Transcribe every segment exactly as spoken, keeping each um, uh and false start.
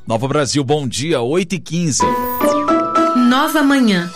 Nova Brasil, bom dia, oito e quinze. Nova Manhã.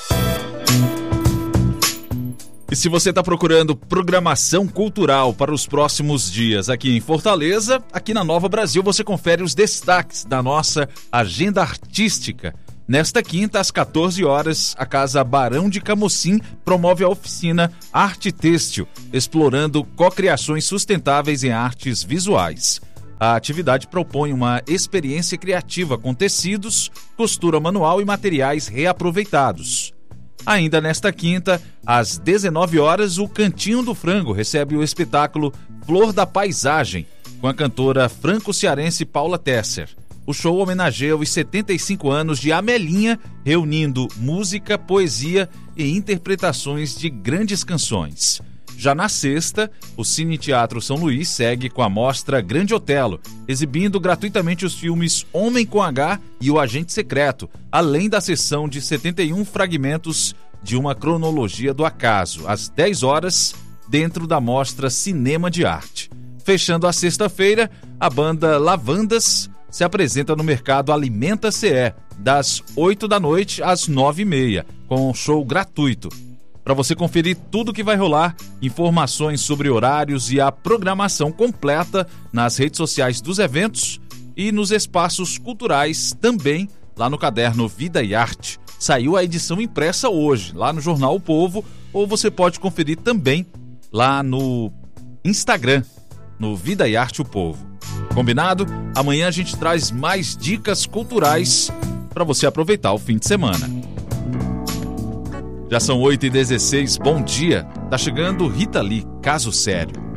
E se você está procurando programação cultural para os próximos dias aqui em Fortaleza, aqui na Nova Brasil você confere os destaques da nossa agenda artística. Nesta quinta, às quatorze horas, a Casa Barão de Camocim promove a oficina Arte Têxtil, explorando cocriações sustentáveis em artes visuais. A atividade propõe uma experiência criativa com tecidos, costura manual e materiais reaproveitados. Ainda nesta quinta, às dezenove horas, o Cantinho do Frango recebe o espetáculo Flor da Paisagem, com a cantora franco-cearense Paula Tesser. O show homenageia os setenta e cinco anos de Amelinha, reunindo música, poesia e interpretações de grandes canções. Já na sexta, o Cine Teatro São Luís segue com a mostra Grande Otelo, exibindo gratuitamente os filmes Homem com H e O Agente Secreto, além da sessão de setenta e um fragmentos de uma cronologia do acaso, às dez horas, dentro da mostra Cinema de Arte. Fechando a sexta-feira, a banda Lavandas se apresenta no mercado Alimenta C E, das oito da noite às nove e meia, com um show gratuito. Para você conferir tudo que vai rolar, informações sobre horários e a programação completa nas redes sociais dos eventos e nos espaços culturais também lá no caderno Vida e Arte. Saiu a edição impressa hoje, lá no Jornal O Povo, ou você pode conferir também lá no Instagram, no Vida e Arte O Povo. Combinado? Amanhã a gente traz mais dicas culturais para você aproveitar o fim de semana. Já são oito e dezesseis, bom dia. Tá chegando Rita Lee, Caso Sério.